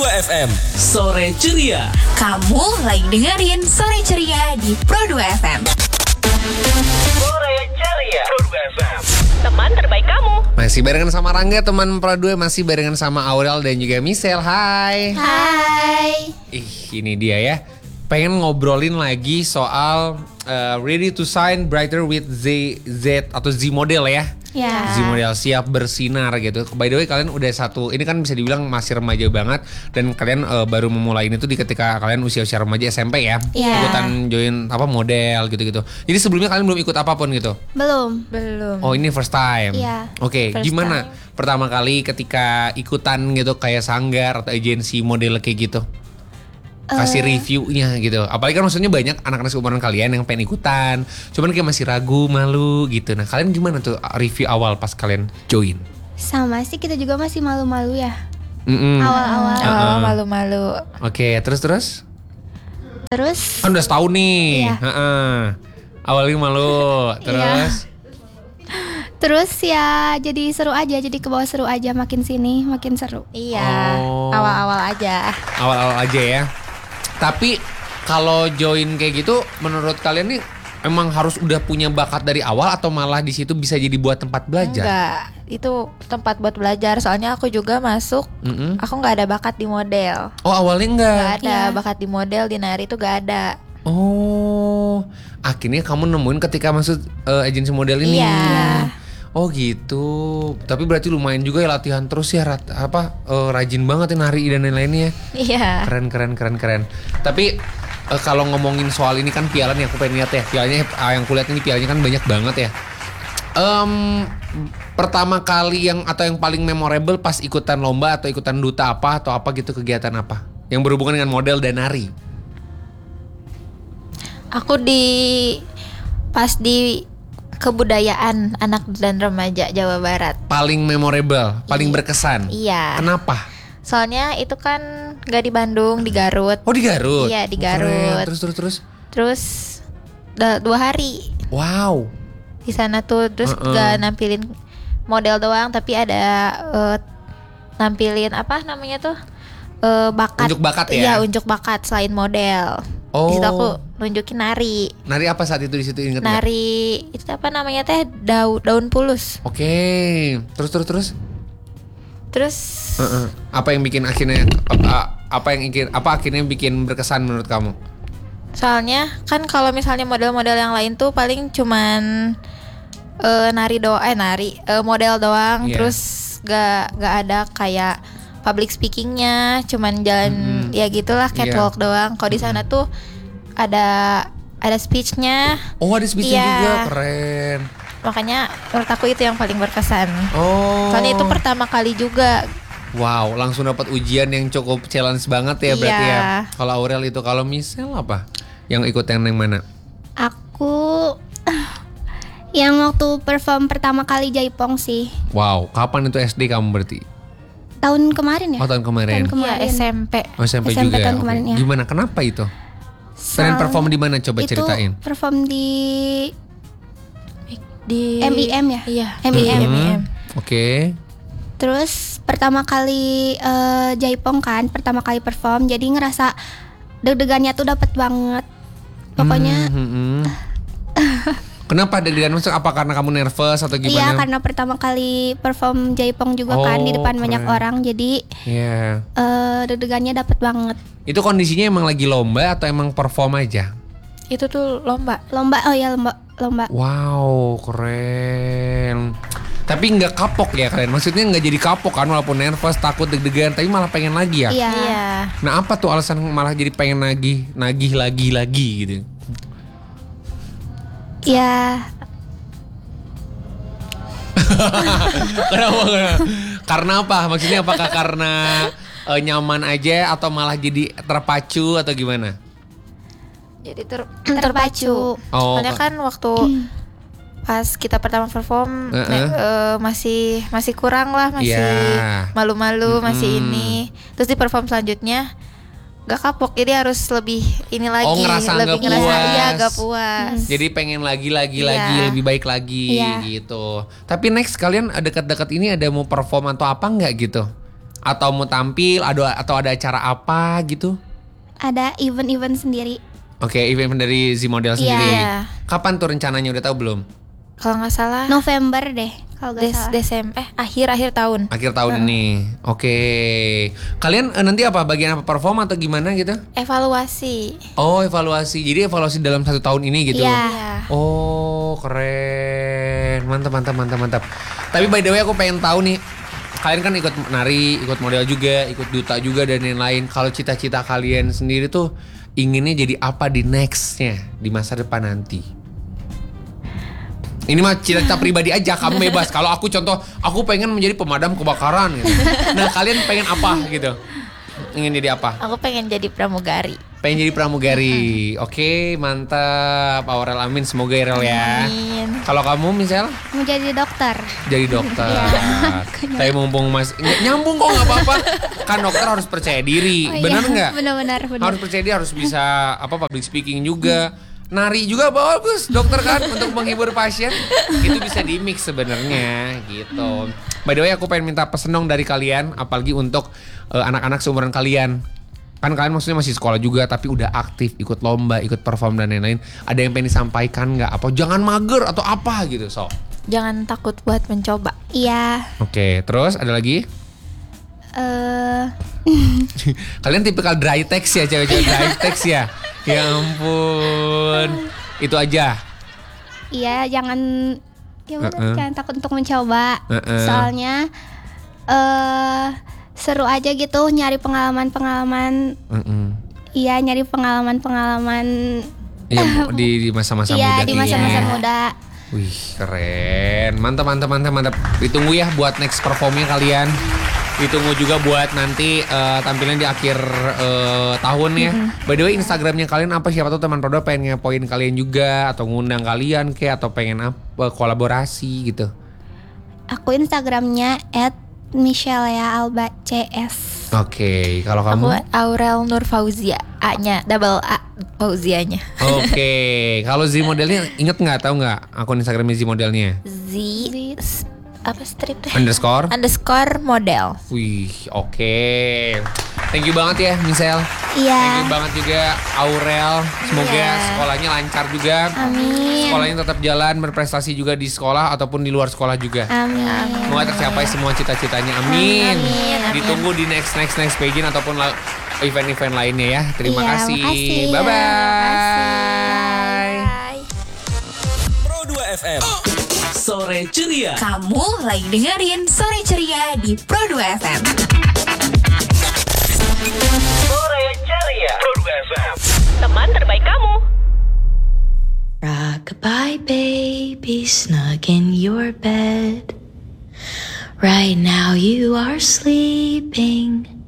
FM. Sore ceria. Kamu lagi dengerin Sore Ceria di Pro 2 FM. Sore ceria. Pro 2 FM. Teman terbaik kamu. Masih barengan sama Rangga, teman Pro 2, masih barengan sama Aurel dan juga Michelle. Hai. Hai. Ini dia ya. Pengen ngobrolin lagi soal ready to shine brighter with Z atau Z model ya. Ya. Z model siap bersinar gitu. By the way, kalian udah satu, ini kan bisa dibilang masih remaja banget, dan kalian baru memulai ini tuh di ketika kalian usia-usia remaja SMP ya. Iya. Ikutan join apa model gitu-gitu. Jadi sebelumnya kalian belum ikut apapun gitu. Belum. Oh, ini first time. Iya. Oke, First gimana pertama kali ketika ikutan gitu kayak sanggar atau agensi model kayak gitu? Kasih reviewnya gitu. Apalagi kan maksudnya banyak anak-anak seumuran kalian yang pengen ikutan, cuman kayak masih ragu, malu gitu. Nah, kalian gimana tuh review awal pas kalian join? Sama sih, kita juga masih malu-malu ya. Awal-awal. Malu-malu. Oke, terus Terus kan udah setahun nih. Iya. Awalnya malu, Terus ya jadi seru aja, jadi ke bawah seru aja, makin sini makin seru. Iya, Oh. awal-awal aja. Awal-awal aja ya. Tapi kalau join kayak gitu, menurut kalian nih emang harus udah punya bakat dari awal atau malah di situ bisa jadi buat tempat belajar? Enggak, itu tempat buat belajar. Soalnya aku juga masuk, aku nggak ada bakat di model. Oh, awalnya enggak. Nggak ada Iya. bakat di model, di nari itu nggak ada. Oh, akhirnya kamu nemuin ketika masuk agensi model ini. Iya. Oh gitu. Tapi berarti lumayan juga ya latihan terus ya, rajin banget ya nari dan lain-lainnya. Iya. Keren. Tapi kalau ngomongin soal ini kan piala nih, aku pengen lihat ya. Pialanya yang kulihat ini pialanya kan banyak banget ya. Pertama kali yang paling memorable pas ikutan lomba atau ikutan duta apa atau apa gitu, kegiatan apa yang berhubungan dengan model dan nari? Aku pas di kebudayaan anak dan remaja Jawa Barat. Paling memorable, paling berkesan. Iya. Kenapa? Soalnya itu kan nggak di Bandung, di Garut. Oh, di Garut. Iya, di Keren. Garut. Terus. Terus 2 hari Wow. di sana tuh, terus gak nampilin model doang, tapi ada nampilin apa namanya tuh, bakat. Unjuk bakat ya? Iya, unjuk bakat selain model. Oh. Di situ aku nunjukin nari. Nari apa saat itu di situ, ingat nggak? Nari itu apa namanya teh, daun pulus. Oke. Terus. Terus Apa yang bikin akhirnya apa akhirnya bikin berkesan menurut kamu? soalnya kan kalau misalnya model-model yang lain tuh paling cuman model doang. Iya. Terus gak ada kayak public speakingnya, cuman jalan ya gitulah, catwalk doang. Kalau di sana tuh ada speechnya. Oh, ada speechnya Iya. juga, keren. Makanya menurut aku itu yang paling berkesan. Oh. Soalnya itu pertama kali juga. Wow, langsung dapat ujian yang cukup challenge banget ya berarti Iya. ya. Kalau Aurel itu, kalau Michelle apa? Yang ikut yang mana? Aku yang waktu perform pertama kali Jaipong sih. Wow, kapan itu SD kamu berarti? Tahun kemarin ya? Oh, tahun kemarin. Iya, SMP. Oh, SMP SMP juga ya. tahun Oke. kemarin ya. Gimana? Kenapa itu? Kalian perform di mana, coba itu ceritain. perform di Di MIM ya? Iya, MIM. Oke. Terus pertama kali Jaipong kan, pertama kali perform, jadi ngerasa deg-degannya tuh dapet banget. Pokoknya Kenapa deg-degan? Maksudnya apa karena kamu nervous atau gimana? iya, karena pertama kali perform Jaipong juga kan di Oh, depan banyak keren. orang, jadi Iya. deg-degannya dapet banget. Itu kondisinya emang lagi lomba atau emang perform aja? itu tuh lomba. Lomba, oh ya lomba. Wow, keren. Tapi nggak kapok ya kalian? Maksudnya nggak jadi kapok kan, walaupun nervous, takut, deg-degan, tapi malah pengen lagi ya? Iya. Iya. Nah, apa tuh alasan malah jadi pengen nagih lagi gitu? Ya, Kenapa? Karena apa? Maksudnya apakah karena nyaman aja atau malah jadi terpacu atau gimana? Jadi terpacu. Oh, Soalnya kan waktu pas kita pertama perform masih kurang lah, masih Iya. malu-malu, masih ini. Terus di perform selanjutnya gak kapok, jadi harus lebih ini lagi, ngerasa lebih nggak puas. iya gak puas. Jadi pengen lagi, Iya. lebih baik lagi Iya. gitu. Tapi next kalian dekat-dekat ini ada mau perform atau apa nggak gitu? Atau mau tampil atau ada acara apa gitu? Ada event-event sendiri. Oke, event dari Z Model sendiri. Iya. Kapan tuh rencananya, udah tahu belum? Kalau nggak salah November deh kalau nggak salah. Desember akhir tahun. Akhir tahun ini. Oke. Kalian nanti apa, bagian apa, perform atau gimana gitu? Evaluasi. Oh, evaluasi. Jadi evaluasi dalam 1 tahun ini gitu. Iya. Oh, keren. Mantap. Tapi by the way aku pengen tahu nih, kalian kan ikut nari, ikut model juga, ikut duta juga dan lain-lain. Kalau cita-cita kalian sendiri tuh inginnya jadi apa di nextnya, di masa depan nanti? Ini mah cita-cita pribadi aja, kamu bebas. Kalau aku contoh, aku pengen menjadi pemadam kebakaran gitu. Nah, kalian pengen apa gitu? Ingin jadi apa? Aku pengen jadi pramugari. Pengen jadi pramugari. Oke, mantap. Aurel, amin. Semoga ya, Rel ya. Amin. Kalau kamu misal Mau jadi dokter. jadi dokter. Tapi mumpung Mas nyambung kok, nggak apa-apa. Kan dokter harus percaya diri. Oh, iya. Benar nggak? Benar. Harus percaya diri, harus bisa public speaking juga. Nari juga bagus, dokter kan, untuk menghibur pasien. Itu bisa di-mix sebenarnya gitu. By the way, aku pengen minta pesen dong dari kalian, apalagi untuk anak-anak seumuran kalian. Kan kalian maksudnya masih sekolah juga, tapi udah aktif, ikut lomba, ikut perform dan lain-lain. Ada yang pengen disampaikan nggak? Apa jangan mager atau apa gitu, so? Jangan takut buat mencoba. Iya. Oke, terus ada lagi? Kalian tipikal dry text ya, cewek-cewek dry text ya? Ya ampun. Itu aja. Iya, jangan jangan takut untuk mencoba. Soalnya seru aja gitu nyari pengalaman-pengalaman. Iya, nyari pengalaman-pengalaman. Iya, di masa-masa muda. Iya, di masa-masa muda. Wih, keren. Mantap. Ditunggu ya buat next performnya kalian. Ditunggu juga buat nanti tampilan di akhir tahun ya. By the way, Instagramnya kalian apa? Siapa tuh teman Roda pengen ngepoin kalian juga, atau ngundang kalian kayak, atau pengen apa, kolaborasi gitu. Aku Instagramnya @Michellea_Alba_CS. Oke, kalau kamu? Aku Aurel Nur Fauzia, A-nya double A, Fauzianya. Oke, kalau Z Modelnya inget nggak, tahu nggak akun Instagramnya Z Modelnya? Apa strip deh? __ model. Wih, oke. Thank you banget ya, Michelle. Iya. Thank you banget juga Aurel. Semoga sekolahnya lancar juga. Amin. Sekolahnya tetap jalan, berprestasi juga di sekolah ataupun di luar sekolah juga. Amin. Semoga tercapai semua cita-citanya. Amin. Amin. Ditunggu di next pageant ataupun event-event lainnya ya. Terima Iya, kasih. makasih. Bye bye. Bye. Pro 2 FM. Sore ceria. Kamu lagi dengerin Sore Ceria di Pro 2 FM. Sore ceria. Pro 2 FM. Teman terbaik kamu. Rockabye baby, snug in your bed. Right now you are sleeping.